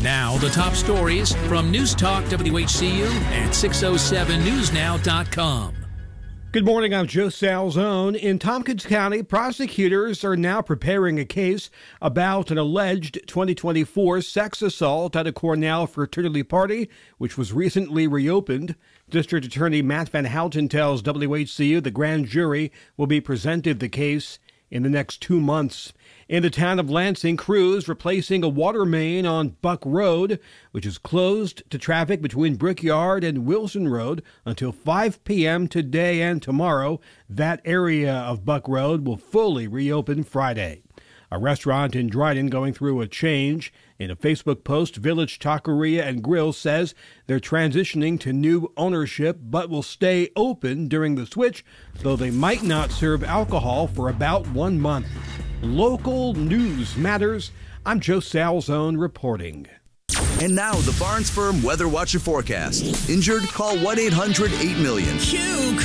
Now, the top stories from News Talk WHCU and 607newsnow.com. Good morning, I'm Joe Salzone. In Tompkins County, prosecutors are now preparing a case about an alleged 2024 sex assault at a Cornell fraternity party, which was recently reopened. District Attorney Matt Van Houten tells WHCU the grand jury will be presented the case in the next 2 months. In the town of Lansing, crews replacing a water main on Buck Road, which is closed to traffic between Brickyard and Wilson Road until 5 p.m. today and tomorrow. That area of Buck Road will fully reopen Friday. A restaurant in Dryden going through a change. In a Facebook post, Village Taqueria and Grill says they're transitioning to new ownership but will stay open during the switch, though they might not serve alcohol for about 1 month. Local news matters. I'm Joe Salzone reporting. And now the Barnes Firm Weather Watcher forecast. Injured? Call 1-800-8-million.